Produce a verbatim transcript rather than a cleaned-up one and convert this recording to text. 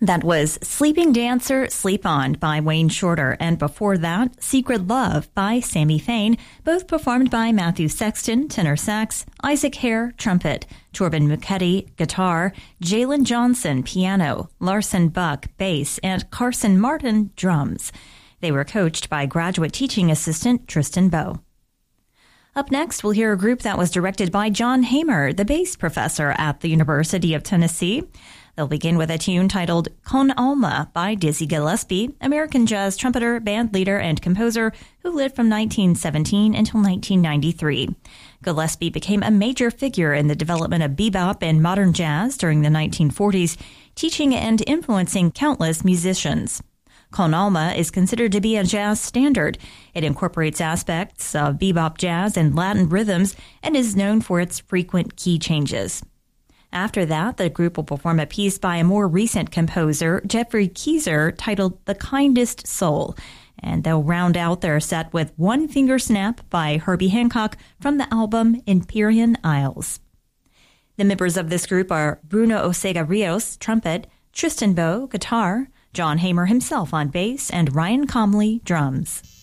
That was Sleeping Dancer, Sleep On by Wayne Shorter, and before that, Secret Love by Sammy Fain, both performed by Matthew Sexton, tenor sax, Isaac Hare, trumpet, Torben Muketti, guitar, Jalen Johnson, piano, Larson Buck, bass, and Carson Martin, drums. They were coached by graduate teaching assistant Tristan Bowe. Up next, we'll hear a group that was directed by John Hamer, the bass professor at the University of Tennessee. They'll begin with a tune titled Con Alma by Dizzy Gillespie, American jazz trumpeter, band leader, and composer who lived from nineteen seventeen until nineteen ninety-three. Gillespie became a major figure in the development of bebop and modern jazz during the nineteen forties, teaching and influencing countless musicians. Con Alma is considered to be a jazz standard. It incorporates aspects of bebop jazz and Latin rhythms and is known for its frequent key changes. After that, the group will perform a piece by a more recent composer, Jeffrey Keyser, titled The Kindest Soul. And they'll round out their set with One Finger Snap by Herbie Hancock from the album Empyrean Isles. The members of this group are Bruno Osega Rios, trumpet, Tristan Bowe, guitar, John Hamer himself on bass, and Ryan Comley, drums.